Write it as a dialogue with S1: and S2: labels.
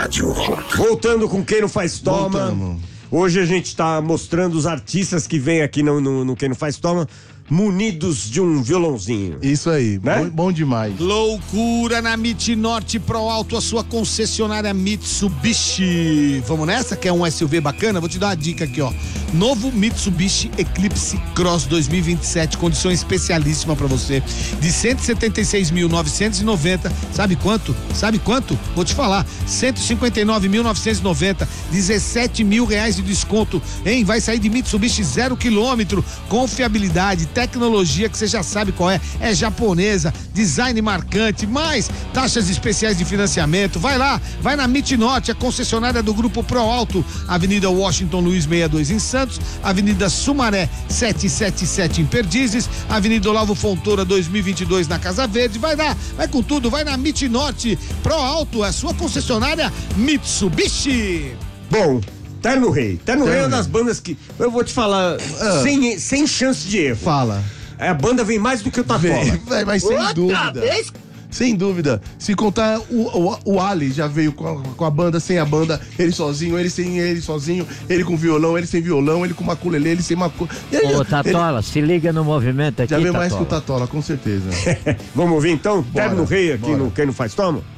S1: Rádio Rock.
S2: Voltando com Quem Não Faz Toma.
S3: Voltamos.
S2: Hoje a gente tá mostrando os artistas que vêm aqui no Quem Não Faz Toma, munidos de um violãozinho.
S3: Isso aí,
S2: Né?
S3: bom demais.
S4: Loucura na Mit Norte Pro Alto, a sua concessionária Mitsubishi. Vamos nessa? Quer um SUV bacana? Vou te dar uma dica aqui, ó. Novo Mitsubishi Eclipse Cross 2027, condição especialíssima pra você, de 176.990. Sabe quanto? Sabe quanto? Vou te falar, 159.990, 17 mil reais de desconto, hein? Vai sair de Mitsubishi 0 km, confiabilidade, tecnologia que você já sabe qual é japonesa, design marcante, mais taxas especiais de financiamento. Vai lá, vai na Mit Norte, a concessionária do Grupo Pro Alto, Avenida Washington Luiz 62 em Santos, Avenida Sumaré 777 em Perdizes, Avenida Olavo Fontoura 2022 na Casa Verde. Vai lá, vai com tudo, vai na Mit Norte Pro Alto, a sua concessionária Mitsubishi.
S2: Bom, Terno Rei. Terno Rei é uma das bandas que, eu vou te falar, sem chance de erro.
S3: Fala.
S2: A banda vem mais do que o Tatola.
S3: Mas sem dúvida. Sem dúvida. Se contar, o Ali já veio com a banda, sem a banda, ele sozinho, ele sem ele sozinho, ele com violão, ele sem violão, ele com maculelê, ele sem maculelê.
S5: Ô, Tatola, se liga no movimento aqui,
S3: Já veio
S5: Tatola.
S3: mais que o Tatola, com certeza.
S2: Vamos ouvir então?
S3: Bora,
S2: Terno Rei aqui
S3: bora.
S2: no Quem Não Faz Toma?